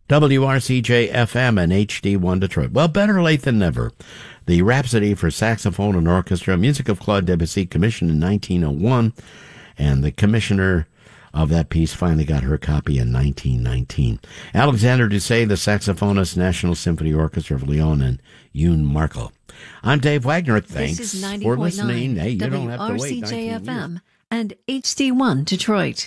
WRCJ FM and HD1 Detroit. Well, better late than never. The Rhapsody for Saxophone and Orchestra, music of Claude Debussy, commissioned in 1901, and the commissioner of that piece finally got her copy in 1919. Alexander Doucet, the saxophonist, National Symphony Orchestra of Lyon, and Yoon Markel. I'm Dave Wagner. Thanks this is 90. for listening. Hey, you WRCJ don't have to wait 19 years. FM and HD1 Detroit.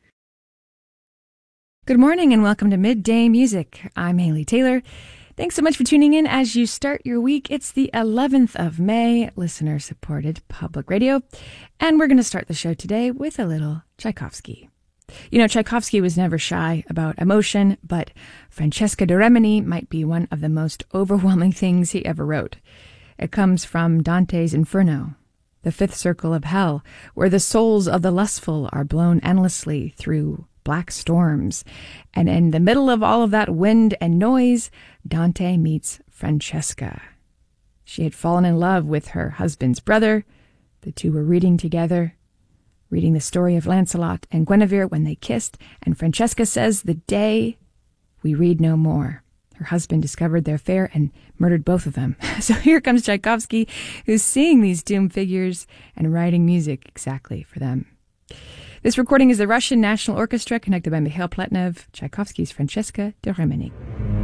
Good morning and welcome to Midday Music. I'm Haley Taylor. Thanks so much for tuning in as you start your week. It's the 11th of May, listener-supported public radio, and we're going to start the show today with a little Tchaikovsky. You know, Tchaikovsky was never shy about emotion, but Francesca da Rimini might be one of the most overwhelming things he ever wrote. It comes from Dante's Inferno, the fifth circle of hell, where the souls of the lustful are blown endlessly through black storms. And in the middle of all of that wind and noise, Dante meets Francesca. She had fallen in love with her husband's brother. The two were reading together, reading the story of Lancelot and Guinevere when they kissed, and Francesca says, "The day we read no more." Her husband discovered their affair and murdered both of them. So here comes Tchaikovsky, who's seeing these doomed figures and writing music exactly for them. This recording is the Russian National Orchestra, conducted by Mikhail Pletnev, Tchaikovsky's Francesca da Rimini.